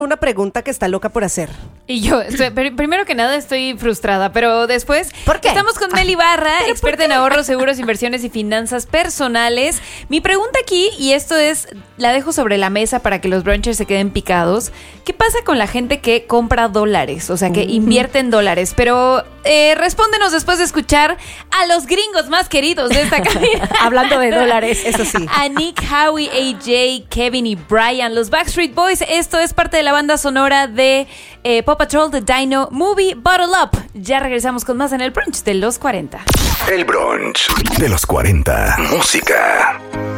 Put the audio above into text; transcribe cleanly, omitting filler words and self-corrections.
una pregunta que está loca por hacer. Y yo, primero que nada, estoy frustrada, pero después... ¿Por qué? Estamos con Meli Barra, experta en ahorros, seguros, inversiones y finanzas personales. Mi pregunta aquí, y esto es, la dejo sobre la mesa para que los brunchers se queden picados. ¿Qué pasa con la gente que compra dólares? O sea, que invierte en dólares. Pero respóndenos después de escuchar a los gringos más queridos de esta cabina. Hablando de dólares, eso sí. A Nick, Howie, AJ, Kevin y Brian, los Backstreet Boys. Esto es parte de la banda sonora de Paw Patrol, The Dino Movie, Bottle Up. Ya regresamos con más en el brunch de los 40. El brunch de los 40. Música.